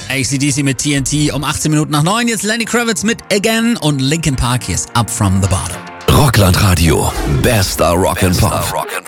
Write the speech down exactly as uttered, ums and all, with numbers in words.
A C D C mit T N T um achtzehn Minuten nach neun. Jetzt Lenny Kravitz mit Again und Linkin Park. Hier ist Up From The Bottom. Rockland Radio. Bester Rock'n'Pop.